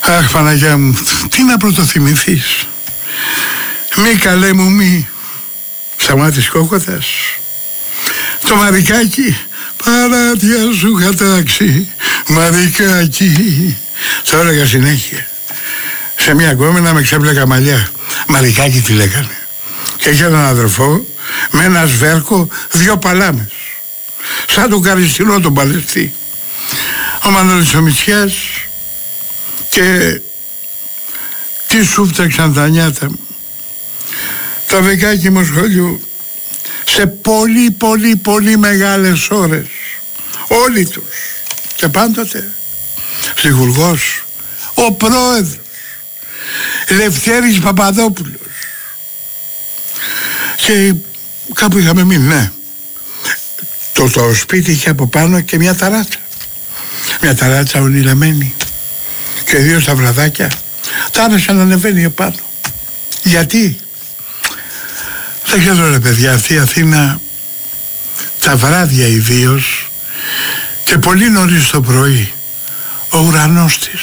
Αχ, Παναγιά μου, τι να πρωτοθυμηθείς. Μη καλέ μου μη. Σταμάτης Κόκοτας. Το Μαρικάκι, παράτια σου χατάξει, Μαρικάκι. Το έλεγα συνέχεια. Σε μια γκόμενα με ξέπλεκα μαλλιά. Μαρικάκι τη λέγανε. Και είχε έναν αδερφό με ένα σβέρκο 2 παλάμες. Σαν τον Καριστινό τον παλαιστή. Ο Μανώλης ο Μητσιάς. Και τι σου φτιάξαν τα νιάτα μου. Τα Βεκάκι μου σχολείου σε πολύ μεγάλες ώρες. Όλοι τους. Και πάντοτε Σιγουργός, ο πρόεδρος Λευτέρης Παπαδόπουλος. Και κάπου είχαμε μείνει, ναι. Το σπίτι είχε από πάνω και μια ταράτσα. Μια ταράτσα ονειρεμένη. Και 2 σταυραδάκια τα άρεσε να ανεβαίνει επάνω. Γιατί? Δεν ξέρω ρε παιδιά, αυτή η Αθήνα τα βράδια ιδίως και πολύ νωρίς το πρωί ο ουρανός της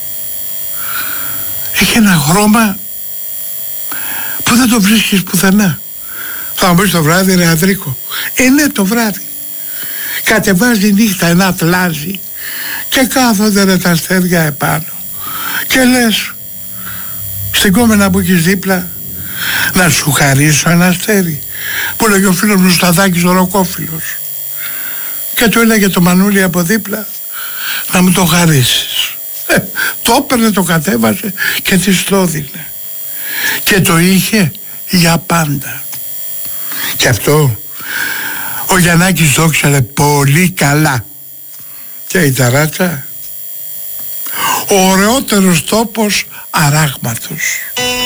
έχει ένα χρώμα που δεν το βρίσκεις πουθενά. Θα μου πεις το βράδυ ρε Αντρίκο. Ναι, το βράδυ κατεβάζει νύχτα ένα ατλάζι και κάθονται ρε τα αστέρια επάνω και λες στην κόμενα που έχεις δίπλα να σου χαρίσω ένα αστέρι, που λέγει ο φίλος μου Σταδάκης ο Ροκόφιλος, και του έλεγε το Μανούλη από δίπλα να μου το χαρίσεις. Το έπαιρνε, το κατέβασε και της το έδινε και το είχε για πάντα. Και αυτό ο Γιαννάκης το ήξερε πολύ καλά. Και η ταράτσα, ο ωραιότερος τόπος αράγματος.